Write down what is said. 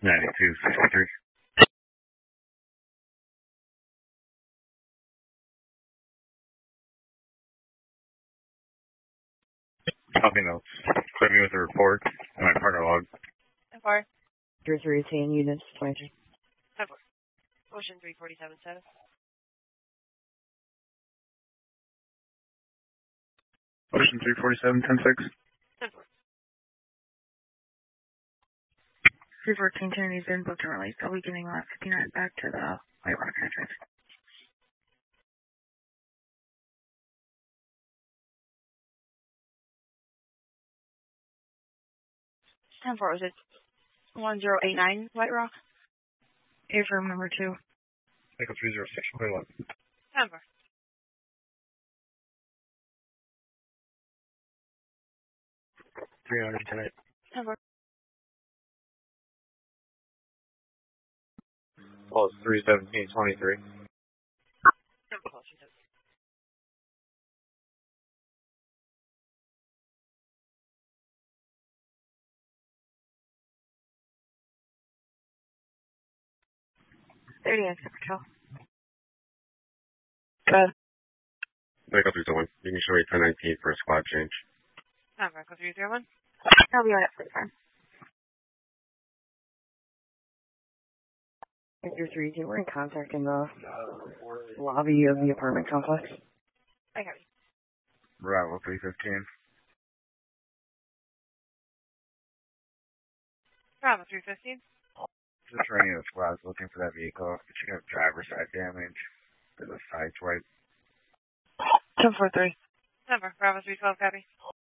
9263. Copy notes. Clear me with the report and my partner log. FR. 318 units, 23. FR. Ocean 347-7. Ocean 347, 10-6. 10-4. 314 Kennedy's been booked and released. I'll be getting lot 59 back to the White Rock entrance. Was it 1089 White Rock? A-firm number 2. Echo 306, clear one. 10-4. Tonight. 10-4. Well, it's 31723. 10-4. 30 exit patrol. Echo 301. You can show me 1019 for a squad change. 10-4. Echo 301. I'll be on it for the time. Victor 32, we're in contact in the lobby of the apartment complex. I got you. Bravo 315. Bravo 315. Just running the squads looking for that vehicle. It should have driver's side damage. There's a side swipe. 10-4-3. 10-4. Bravo 312, copy.